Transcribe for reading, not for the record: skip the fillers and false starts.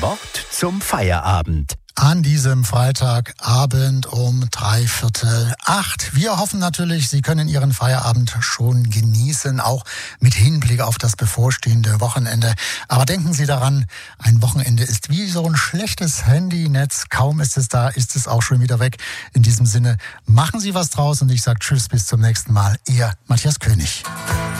Wort zum Feierabend. An diesem Freitagabend um 7:45. Wir hoffen natürlich, Sie können Ihren Feierabend schon genießen, auch mit Hinblick auf das bevorstehende Wochenende. Aber denken Sie daran, ein Wochenende ist wie so ein schlechtes Handynetz. Kaum ist es da, ist es auch schon wieder weg. In diesem Sinne, machen Sie was draus und ich sage Tschüss, bis zum nächsten Mal. Ihr Matthias König.